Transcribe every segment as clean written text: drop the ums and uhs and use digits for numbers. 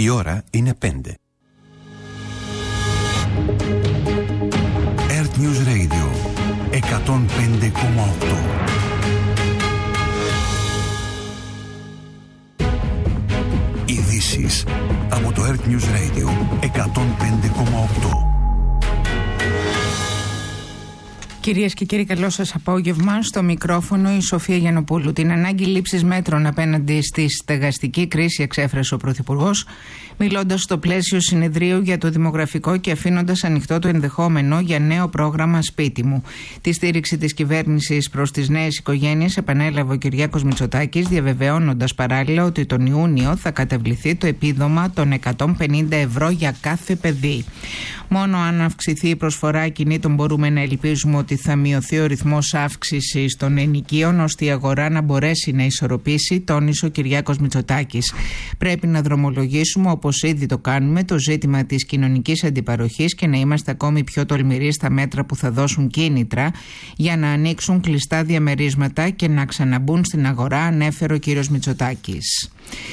Η ώρα είναι 5. Earth News Radio 105,8. Ειδήσεις από το Earth News Radio 105,8. Κυρίες και κύριοι, καλό σας απόγευμα. Στο μικρόφωνο η Σοφία Γιαννοπούλου. Την ανάγκη λήψης μέτρων απέναντι στη στεγαστική κρίση εξέφρασε ο Πρωθυπουργός, μιλώντας στο πλαίσιο συνεδρίου για το δημογραφικό και αφήνοντας ανοιχτό το ενδεχόμενο για νέο πρόγραμμα Σπίτι μου. Τη στήριξη της κυβέρνησης προς τις νέες οικογένειες επανέλαβε ο Κυριάκος Μητσοτάκης, διαβεβαιώνοντας παράλληλα ότι τον Ιούνιο θα καταβληθεί το επίδομα των 150 ευρώ για κάθε παιδί. Μόνο αν αυξηθεί η προσφορά κινήτων μπορούμε να ελπίζουμε ότι θα μειωθεί ο ρυθμός αύξησης των ενοικίων, ώστε η αγορά να μπορέσει να ισορροπήσει, τόνισε ο Κυριάκος Μητσοτάκης. Πρέπει να δρομολογήσουμε, όπως ήδη το κάνουμε, το ζήτημα της κοινωνικής αντιπαροχής και να είμαστε ακόμη πιο τολμηροί στα μέτρα που θα δώσουν κίνητρα για να ανοίξουν κλειστά διαμερίσματα και να ξαναμπούν στην αγορά, ανέφερε ο κύριος Μητσοτάκης.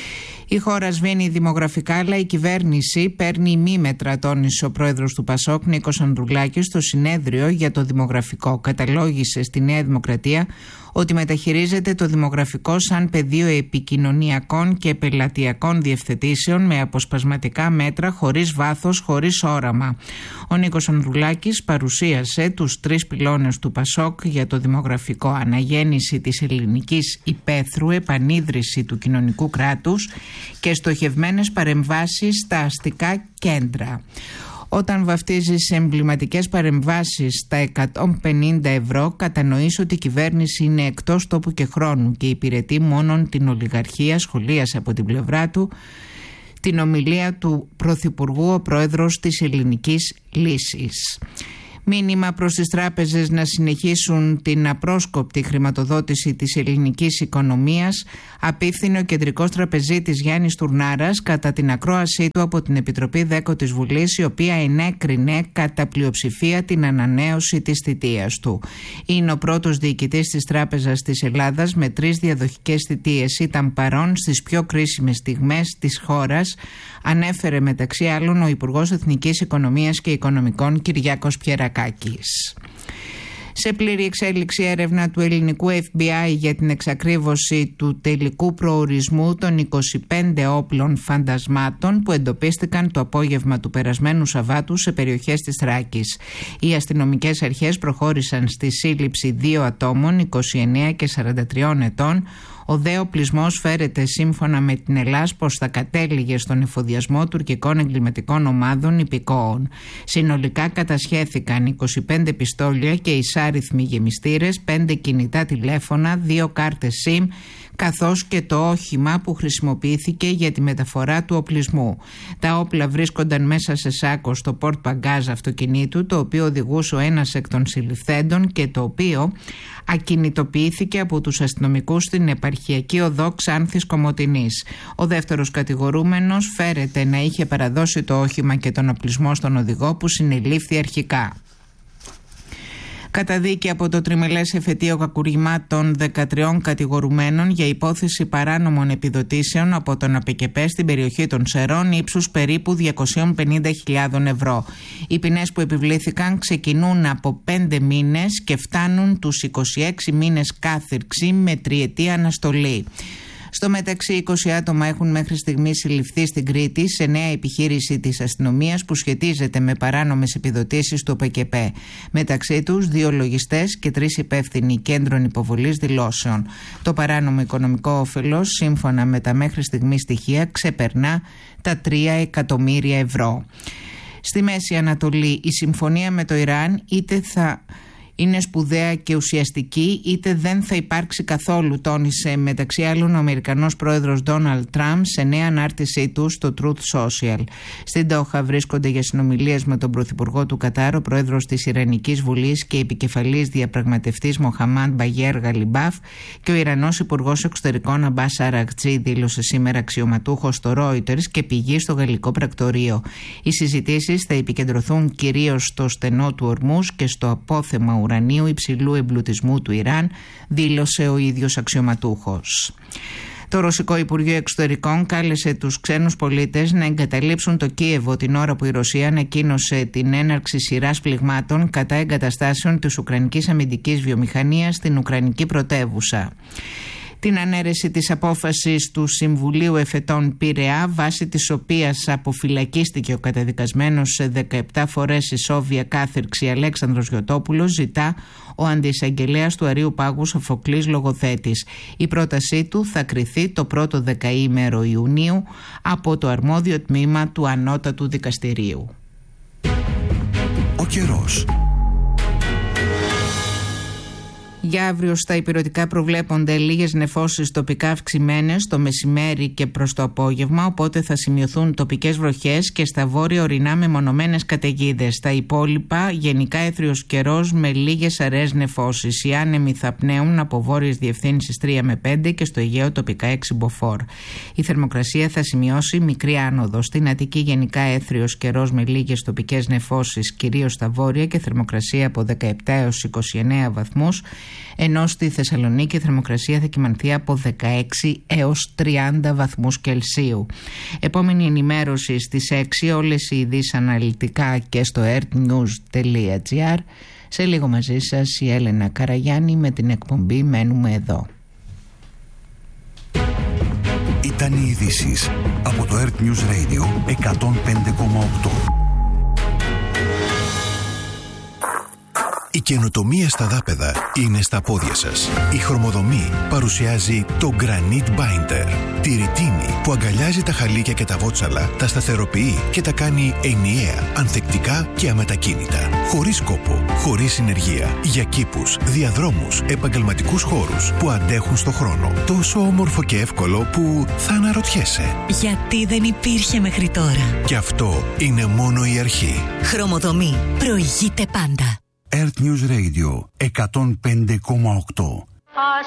Η χώρα σβήνει δημογραφικά, αλλά η κυβέρνηση παίρνει ημίμετρα, τόνισε ο πρόεδρος του Πασόκ, Νίκος Ανδρουλάκης, στο συνέδριο για το δημογραφικό. Καταλόγησε στη Νέα Δημοκρατία ότι μεταχειρίζεται το δημογραφικό σαν πεδίο επικοινωνιακών και πελατειακών διευθετήσεων με αποσπασματικά μέτρα, χωρίς βάθος, χωρίς όραμα. Ο Νίκος Ανδρουλάκης παρουσίασε τους 3 πυλώνες του Πασόκ για το δημογραφικό: αναγέννηση της ελληνικής υπαίθρου, επανίδρυση του κοινωνικού κράτους και στοχευμένες παρεμβάσεις στα αστικά κέντρα. Όταν βαφτίζεις εμβληματικές παρεμβάσεις στα 150 ευρώ, κατανοείς ότι η κυβέρνηση είναι εκτός τόπου και χρόνου και υπηρετεί μόνον την ολιγαρχία, σχολίασε από την πλευρά του την ομιλία του Πρωθυπουργού ο πρόεδρος της Ελληνικής Λύσης. Μήνυμα προς τις τράπεζες να συνεχίσουν την απρόσκοπτη χρηματοδότηση της ελληνικής οικονομίας απίφθινε ο κεντρικός τραπεζίτης Γιάννης Τουρνάρας κατά την ακρόασή του από την Επιτροπή ΔΕΚΟ της Βουλής, η οποία ενέκρινε κατά πλειοψηφία την ανανέωση της θητείας του. Είναι ο πρώτος διοικητής της Τράπεζας της Ελλάδας με 3 διαδοχικές θητείες. Ήταν παρόν στις πιο κρίσιμες στιγμές της χώρας, ανέφερε μεταξύ άλλων ο Υπουργός Εθνικής Οικονομίας και Οικονομικών Κυριάκος Πιερακάκης. Σε πλήρη εξέλιξη έρευνα του ελληνικού FBI για την εξακρίβωση του τελικού προορισμού των 25 όπλων φαντασμάτων που εντοπίστηκαν το απόγευμα του περασμένου Σαββάτου σε περιοχές της Θράκης. Οι αστυνομικές αρχές προχώρησαν στη σύλληψη 2 ατόμων 29 και 43 ετών. Ο δε οπλισμός φέρεται σύμφωνα με την ΕΛΑΣ πως θα κατέληγε στον εφοδιασμό τουρκικών εγκληματικών ομάδων υπηκόων. Συνολικά κατασχέθηκαν 25 πιστόλια και εισάριθμοι γεμιστήρες, 5 κινητά τηλέφωνα, 2 κάρτες SIM, καθώς και το όχημα που χρησιμοποιήθηκε για τη μεταφορά του οπλισμού. Τα όπλα βρίσκονταν μέσα σε σάκο στο πορτ μπαγκάζ αυτοκινήτου, το οποίο οδηγούσε ο ένας εκ των συλληφθέντων και το οποίο ακινητοποιήθηκε από τους αστυνομικούς στην επαρχιακή οδό Ξάνθης Κομοτηνής. Ο δεύτερος κατηγορούμενος φέρεται να είχε παραδώσει το όχημα και τον οπλισμό στον οδηγό που συνελήφθη αρχικά. Καταδίκη από το τριμελές εφετείο κακουργημάτων 13 κατηγορουμένων για υπόθεση παράνομων επιδοτήσεων από τον ΑΠΚΕΠΕ στην περιοχή των Σερών ύψους περίπου 250.000 ευρώ. Οι ποινές που επιβλήθηκαν ξεκινούν από 5 μήνες και φτάνουν τους 26 μήνες κάθυρξη με 3ετή αναστολή. Στο μεταξύ, 20 άτομα έχουν μέχρι στιγμή συλληφθεί στην Κρήτη σε νέα επιχείρηση της αστυνομίας που σχετίζεται με παράνομες επιδοτήσεις του ΟΠΚΕΠΕ. Μεταξύ τους 2 λογιστές και 3 υπεύθυνοι κέντρων υποβολής δηλώσεων. Το παράνομο οικονομικό όφελος, σύμφωνα με τα μέχρι στιγμή στοιχεία, ξεπερνά τα 3 εκατομμύρια ευρώ. Στη Μέση Ανατολή, η συμφωνία με το Ιράν είτε θα είναι σπουδαία και ουσιαστική, είτε δεν θα υπάρξει καθόλου, τόνισε μεταξύ άλλων ο Αμερικανός πρόεδρος Ντόναλντ Τραμπ σε νέα ανάρτησή του στο Truth Social. Στην Ντόχα βρίσκονται για συνομιλίες με τον πρωθυπουργό του Κατάρ, ο πρόεδρος της Ιρανικής Βουλής και επικεφαλής διαπραγματευτής Μοχαμάντ Μπαγέρ Γαλιμπάφ και ο Ιρανός Υπουργός Εξωτερικών Αμπάς Αραγτζή, δήλωσε σήμερα αξιωματούχος στο Reuters και πηγή στο γαλλικό πρακτορείο. Οι συζητήσεις θα επικεντρωθούν κυρίως στο στενό του Ορμούς και στο απόθεμα ουρανίου υψηλού εμπλουτισμού του Ιράν, δήλωσε ο ίδιος αξιωματούχος. Το Ρωσικό Υπουργείο Εξωτερικών κάλεσε τους ξένους πολίτες να εγκαταλείψουν το Κίεβο την ώρα που η Ρωσία ανακοίνωσε την έναρξη σειράς πληγμάτων κατά εγκαταστάσεων της Ουκρανικής αμυντικής βιομηχανίας στην Ουκρανική πρωτεύουσα. Την ανέρεση της απόφασης του Συμβουλίου Εφετών Πειραιά, βάσει της οποίας αποφυλακίστηκε ο καταδικασμένος σε 17 φορές ισόβια κάθυρξη Αλέξανδρος Γιωτόπουλος, ζητά ο αντιεισαγγελέας του Αρείου Πάγου Σοφοκλής Λογοθέτης. Η πρότασή του θα κριθεί το πρώτο δεκαήμερο Ιουνίου από το αρμόδιο τμήμα του Ανώτατου Δικαστηρίου. Ο καιρός. Για αύριο στα ηπειρωτικά προβλέπονται λίγες νεφώσεις τοπικά αυξημένες το μεσημέρι και προς το απόγευμα, οπότε θα σημειωθούν τοπικές βροχές και στα βόρεια ορεινά μεμονωμένες καταιγίδες. Στα υπόλοιπα γενικά έθριος καιρός με λίγες αραιές νεφώσεις. Οι άνεμοι θα πνέουν από βόρειες διευθύνσεις 3 με 5 και στο Αιγαίο τοπικά 6 μποφόρ. Η θερμοκρασία θα σημειώσει μικρή άνοδο. Στην Αττική γενικά έθριος καιρός με λίγες τοπικές νεφώσεις, κυρίως στα βόρεια, και θερμοκρασία από 17 έως 29 βαθμούς. Ενώ στη Θεσσαλονίκη η θερμοκρασία θα κυμανθεί από 16 έως 30 βαθμούς Κελσίου. Επόμενη ενημέρωση στις 6, όλες οι ειδήσεις αναλυτικά και στο earthnews.gr. Σε λίγο μαζί σας η Έλενα Καραγιάννη με την εκπομπή «Μένουμε εδώ». Ήταν οι ειδήσεις από το Earth News Radio 105,8. Η καινοτομία στα δάπεδα είναι στα πόδια σας. Η Χρωμοδομή παρουσιάζει το Granite Binder. Τη ρητίνη που αγκαλιάζει τα χαλίκια και τα βότσαλα, τα σταθεροποιεί και τα κάνει ενιαία, ανθεκτικά και αμετακίνητα. Χωρίς κόπο, χωρίς συνεργεία. Για κήπους, διαδρόμους, επαγγελματικούς χώρους που αντέχουν στο χρόνο. Τόσο όμορφο και εύκολο που θα αναρωτιέσαι. Γιατί δεν υπήρχε μέχρι τώρα. Και αυτό είναι μόνο η αρχή. Χρωμοδομή. Προηγείται πάντα. Earth News Radio 105,8.